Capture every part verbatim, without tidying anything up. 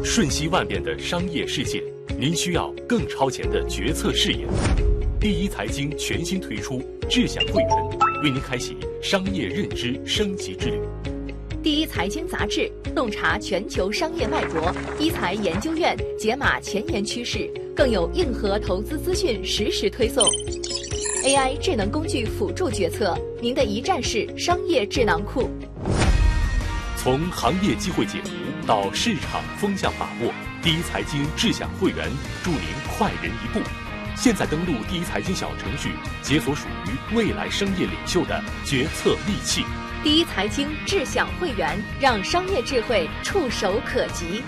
瞬息万变的商业世界，您需要更超前的决策视野。第一财经全新推出智享会员，为您开启商业认知升级之旅。 第一财经杂志洞察全球商业脉搏，一财研究院解码前沿趋势，更有硬核投资资讯实时推送。A I 智能工具辅助决策，您的一站式商业智囊库。 从行业机会解读到市场风向把握，第一财经智享会员助您快人一步。现在登录第一财经小程序，解锁属于未来商业领袖的决策利器。 第一财经智享会员，让商业智慧触手可及。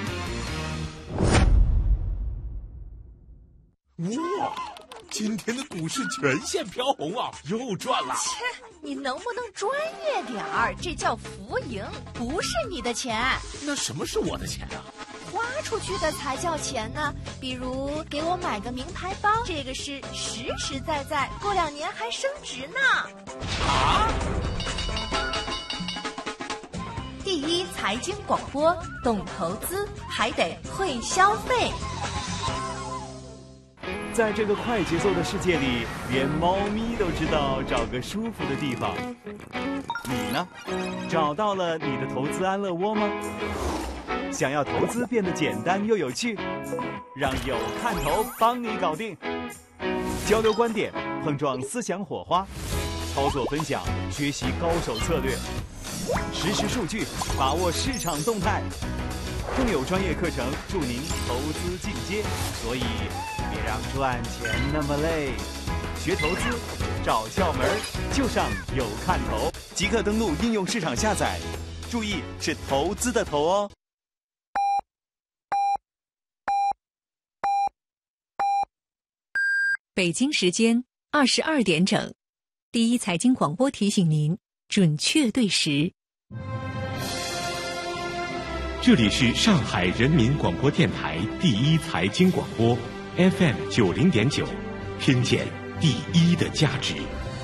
哇，今天的股市全线飘红啊，又赚了。 切，你能不能专业点儿？这叫浮盈，不是你的钱。 那什么是我的钱啊？ 花出去的才叫钱呢。比如给我买个名牌包，这个是实实在在，过两年还升值呢。 啊！ 第一财经广播，懂投资还得会消费。 在这个快节奏的世界里，连猫咪都知道找个舒服的地方。你呢？找到了你的投资安乐窝吗？想要投资变得简单又有趣，让有看头帮你搞定。交流观点，碰撞思想火花，操作分享，学习高手策略，实时数据，把握市场动态，更有专业课程助您投资进阶。所以别让赚钱那么累，学投资找窍门就上有看头，即刻登录应用市场下载，注意是投资的投哦。 北京时间二十二点整，第一财经广播提醒您准确对时。 这里是上海人民广播电台第一财经广播 F M 九零点九，听见第一的价值。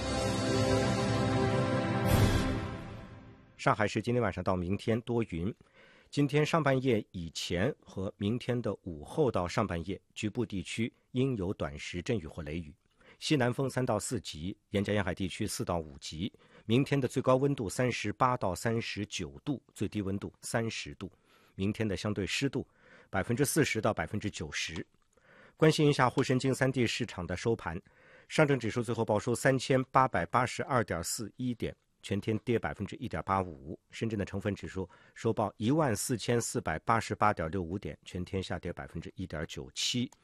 上海市今天晚上到明天多云，今天上半夜以前和明天的午后到上半夜，局部地区应有短时阵雨或雷雨，西南风三到四级，沿江沿海地区四到五级。明天的最高温度三十八到三十九度，最低温度三十度。明天的相对湿度百分之四十到百分之九十。关心一下沪深京三地市场的收盘，上证指数最后报收三千八百八十二点四一点，全天跌百分之一点八五。深圳的成分指数收报一万四千四百八十八点六五点，全天下跌百分之一点九七。